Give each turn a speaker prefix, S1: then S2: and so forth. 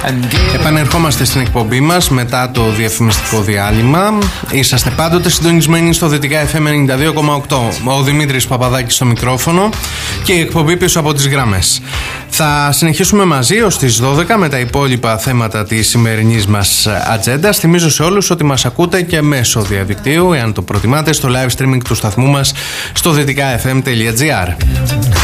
S1: Επανερχόμαστε στην εκπομπή μας μετά το διαφημιστικό διάλειμμα. Είσαστε πάντοτε συντονισμένοι στο Δυτικά FM 92,8. Ο Δημήτρης Παπαδάκης στο μικρόφωνο και η εκπομπή πίσω από τις γραμμές. Θα συνεχίσουμε μαζί ως τις 12 με τα υπόλοιπα θέματα της σημερινής μας ατζέντας. Θυμίζω σε όλους ότι μας ακούτε και μέσω διαδικτύου, εάν το προτιμάτε, στο live streaming του σταθμού μας στο dtykfm.gr.